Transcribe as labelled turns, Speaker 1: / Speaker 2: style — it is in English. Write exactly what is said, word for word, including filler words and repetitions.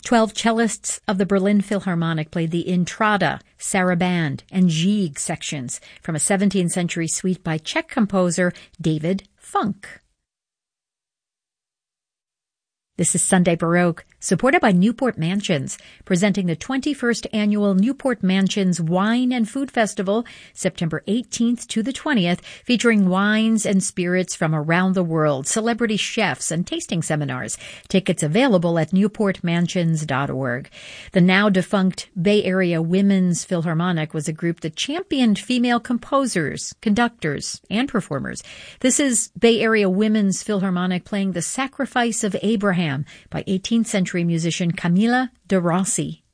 Speaker 1: Twelve cellists of the Berlin Philharmonic played the Intrada, Sarabande, and Gigue sections from a seventeenth century suite by Czech composer David Funk. This is Sunday Baroque, supported by Newport Mansions, presenting the twenty-first Annual Newport Mansions Wine and Food Festival, September eighteenth to the twentieth, featuring wines and spirits from around the world, celebrity chefs, and tasting seminars. Tickets available at newport mansions dot org. The now-defunct Bay Area Women's Philharmonic was a group that championed female composers, conductors, and performers. This is Bay Area Women's Philharmonic playing The Sacrifice of Abraham by eighteenth century musician Camilla de Rossi.